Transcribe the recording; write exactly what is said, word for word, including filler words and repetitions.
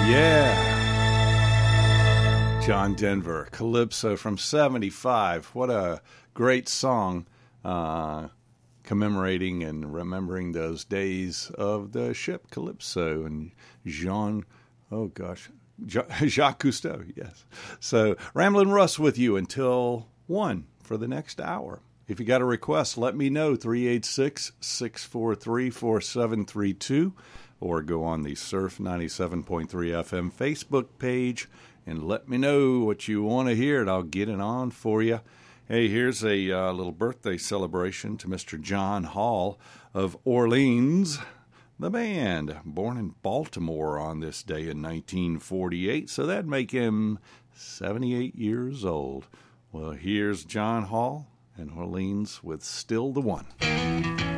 Yeah. John Denver, Calypso from seventy-five. What a great song uh, commemorating and remembering those days of the ship Calypso and Jean, oh gosh, Jacques Cousteau, yes. So, Ramblin' Russ with you until one for the next hour. If you got a request, let me know, three eight six, six four three, four seven three two, or go on the Surf ninety-seven point three F M Facebook page and let me know what you want to hear, and I'll get it on for you. Hey, here's a uh, little birthday celebration to Mister John Hall of Orleans, the band, born in Baltimore on this day in nineteen forty-eight, so that'd make him seventy-eight years old. Well, here's John Hall and Orleans with Still the One.